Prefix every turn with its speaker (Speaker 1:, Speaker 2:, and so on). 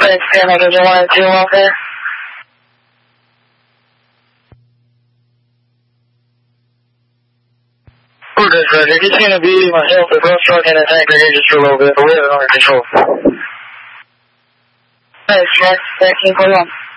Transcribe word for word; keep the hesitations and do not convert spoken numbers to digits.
Speaker 1: six, Panda Engine one and two, welfare. Order, Roger. Just going to be myself, the ground truck, and a tanker here just for a little bit, but we have it under control. Thanks, Jack. thirteen forty-one.